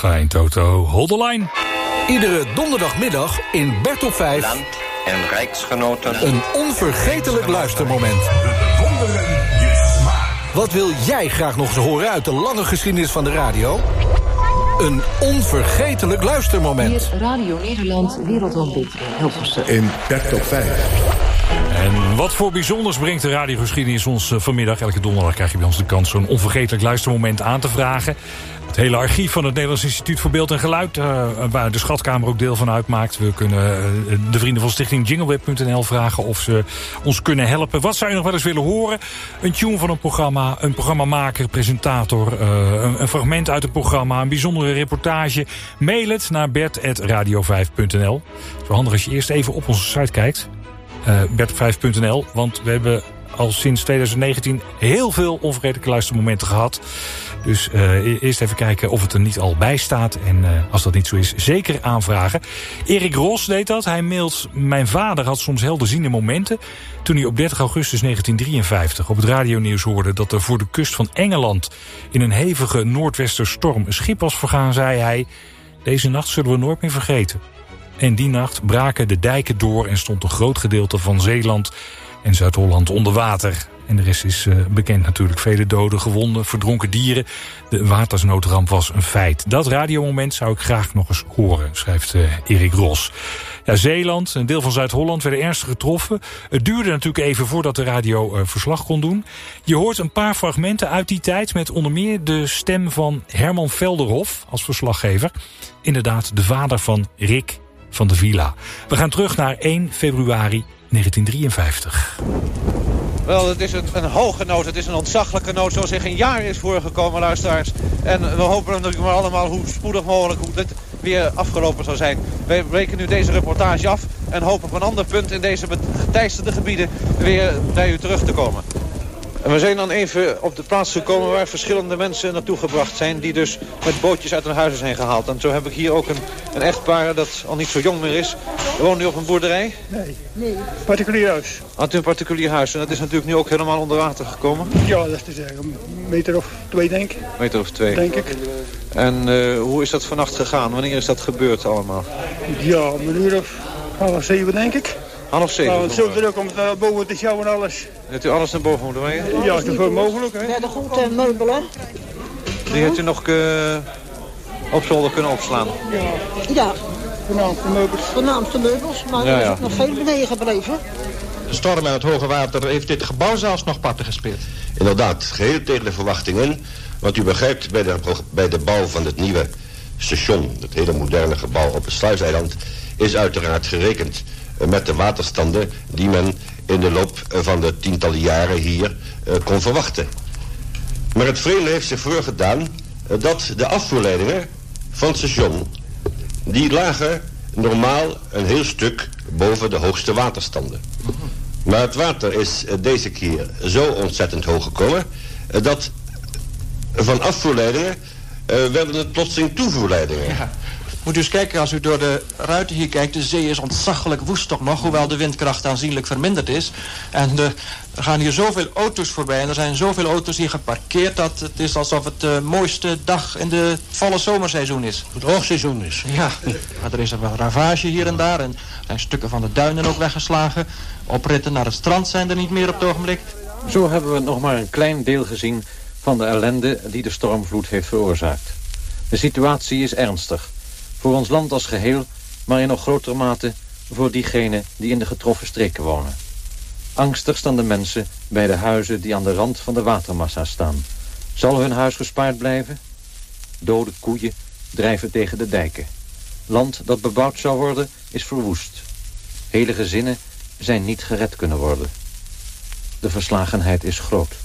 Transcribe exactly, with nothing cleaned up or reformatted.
Fijn, Toto. Hold the line. Iedere donderdagmiddag in Bert op vijf. Land en rijksgenoten. Een onvergetelijk luistermoment. Wat wil jij graag nog eens horen uit de lange geschiedenis van de radio? Een onvergetelijk luistermoment. Hier Radio Nederland, Wereldronddit, Hilversum. In Bert op vijf. En wat voor bijzonders brengt de radiogeschiedenis ons vanmiddag? Elke donderdag krijg je bij ons de kans zo'n onvergetelijk luistermoment aan te vragen. Het hele archief van het Nederlands Instituut voor Beeld en Geluid, uh, waar de Schatkamer ook deel van uitmaakt. We kunnen uh, de vrienden van stichting jingleweb punt n l vragen of ze ons kunnen helpen. Wat zou je nog wel eens willen horen? Een tune van een programma, een programmamaker, presentator, uh, een, een fragment uit het programma, een bijzondere reportage. Mail het naar bert apenstaartje radio vijf punt n l. Het is wel handig als je eerst even op onze site kijkt. Uh, bert op vijf punt n l, want we hebben al sinds twintig negentien heel veel onvergetelijke luistermomenten gehad. Dus uh, eerst even kijken of het er niet al bij staat. En uh, als dat niet zo is, zeker aanvragen. Erik Ros deed dat. Hij mailt: mijn vader had soms helderziende momenten toen hij op dertig augustus negentien drieënvijftig op het radionieuws hoorde dat er voor de kust van Engeland in een hevige noordwesterstorm een schip was vergaan, zei hij: deze nacht zullen we nooit meer vergeten. En die nacht braken de dijken door en stond een groot gedeelte van Zeeland en Zuid-Holland onder water. En de rest is uh, bekend natuurlijk. Vele doden, gewonden, verdronken dieren. De watersnoodramp was een feit. Dat radiomoment zou ik graag nog eens horen, schrijft uh, Erik Ros. Ja, Zeeland, een deel van Zuid-Holland werden ernstig getroffen. Het duurde natuurlijk even voordat de radio uh, verslag kon doen. Je hoort een paar fragmenten uit die tijd met onder meer de stem van Herman Velderhof als verslaggever. Inderdaad, de vader van Rick van de Villa. We gaan terug naar één februari negentien drieënvijftig. Wel, het is een, een hoge nood, het is een ontzaglijke nood zoals zich een jaar is voorgekomen, luisteraars. En we hopen natuurlijk maar allemaal hoe spoedig mogelijk hoe dit weer afgelopen zal zijn. Wij breken nu deze reportage af en hopen op een ander punt in deze geteisterde gebieden weer bij u terug te komen. En we zijn dan even op de plaats gekomen waar verschillende mensen naartoe gebracht zijn, die dus met bootjes uit hun huizen zijn gehaald. En zo heb ik hier ook een, een echtpaar dat al niet zo jong meer is. Woont u op een boerderij? Nee, nee. Particulier huis. Had u een particulier huis en dat is natuurlijk nu ook helemaal onder water gekomen? Ja, dat is te zeggen. Een meter of twee, denk ik. Een meter of twee? Denk ik. En uh, hoe is dat vannacht gegaan? Wanneer is dat gebeurd allemaal? Ja, een uur of half zeven, denk ik. Half zeven? Nou, het is zo druk om het naar boven te sjouwen en alles. Heeft u alles naar boven moeten brengen? Ja, zoveel mogelijk, hè. Ja, de grote meubelen. Die heeft u nog uh, op zolder kunnen opslaan? Ja. Ja. Voornaamste meubels. Voornaamste meubels, maar ja, er is ja. ook nog veel beneden gebleven. De storm en het hoge water heeft dit gebouw zelfs nog parten gespeeld. Inderdaad, geheel tegen de verwachtingen. Want u begrijpt, bij de, bij de bouw van het nieuwe station, het hele moderne gebouw op het Sluiseiland, is uiteraard gerekend met de waterstanden die men in de loop van de tientallen jaren hier uh, kon verwachten. Maar het vreemde heeft zich voorgedaan uh, dat de afvoerleidingen van het station, die lagen normaal een heel stuk boven de hoogste waterstanden. Maar het water is uh, deze keer zo ontzettend hoog gekomen uh, dat van afvoerleidingen uh, werden het plotseling toevoerleidingen. Ja. Moet u eens kijken, als u door de ruiten hier kijkt, de zee is ontzaglijk woest toch nog, hoewel de windkracht aanzienlijk verminderd is. En de, er gaan hier zoveel auto's voorbij en er zijn zoveel auto's hier geparkeerd dat het is alsof het de mooiste dag in de volle zomerseizoen is. Het hoogseizoen is. Ja, maar er is er wel ravage hier en daar en er zijn stukken van de duinen ook weggeslagen. Opritten naar het strand zijn er niet meer op het ogenblik. Zo hebben we nog maar een klein deel gezien van de ellende die de stormvloed heeft veroorzaakt. De situatie is ernstig. Voor ons land als geheel, maar in nog grotere mate voor diegenen die in de getroffen streken wonen. Angstig staan de mensen bij de huizen die aan de rand van de watermassa staan. Zal hun huis gespaard blijven? Dode koeien drijven tegen de dijken. Land dat bebouwd zou worden is verwoest. Hele gezinnen zijn niet gered kunnen worden. De verslagenheid is groot.